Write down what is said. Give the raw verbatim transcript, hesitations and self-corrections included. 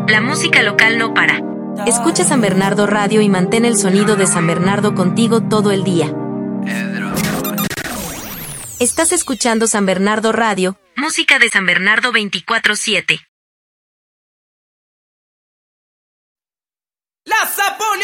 La música local no para. Escucha San Bernardo Radio y mantén el sonido de San Bernardo contigo todo el día. Estás escuchando San Bernardo Radio, música de San Bernardo veinticuatro siete. La